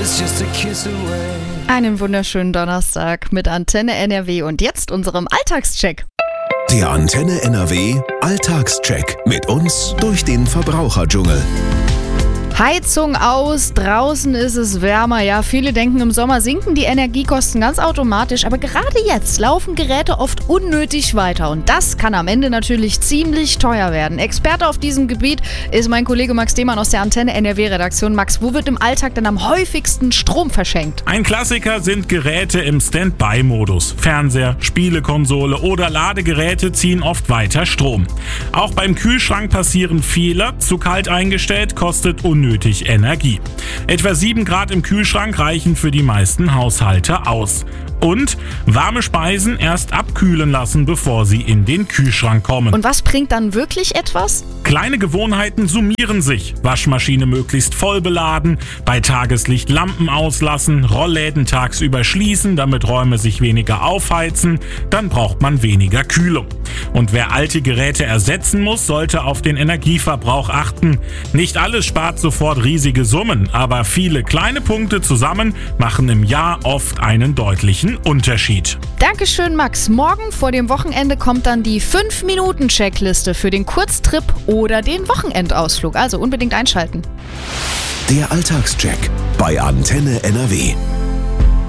is just a kiss away. Einen wunderschönen Donnerstag mit Antenne NRW und jetzt unserem Alltagscheck. Der Antenne NRW Alltagscheck mit uns durch den Verbraucherdschungel. Heizung aus, draußen ist es wärmer. Ja, viele denken, im Sommer sinken die Energiekosten ganz automatisch. Aber gerade jetzt laufen Geräte oft unnötig weiter. Und das kann am Ende natürlich ziemlich teuer werden. Experte auf diesem Gebiet ist mein Kollege Max Demann aus der Antenne NRW-Redaktion. Max, wo wird im Alltag denn am häufigsten Strom verschenkt? Ein Klassiker sind Geräte im Standby-Modus. Fernseher, Spielekonsole oder Ladegeräte ziehen oft weiter Strom. Auch beim Kühlschrank passieren Fehler. Zu kalt eingestellt kostet unnötig Energie. Etwa 7 Grad im Kühlschrank reichen für die meisten Haushalte aus. Und warme Speisen erst abkühlen lassen, bevor sie in den Kühlschrank kommen. Und was bringt dann wirklich etwas? Kleine Gewohnheiten summieren sich. Waschmaschine möglichst voll beladen, bei Tageslicht Lampen auslassen, Rollläden tagsüber schließen, damit Räume sich weniger aufheizen, dann braucht man weniger Kühlung. Und wer alte Geräte ersetzen muss, sollte auf den Energieverbrauch achten. Nicht alles spart sofort riesige Summen, aber viele kleine Punkte zusammen machen im Jahr oft einen deutlichen Unterschied. Dankeschön, Max. Morgen vor dem Wochenende kommt dann die 5-Minuten-Checkliste für den Kurztrip oder den Wochenendausflug. Also unbedingt einschalten. Der Alltagscheck bei Antenne NRW.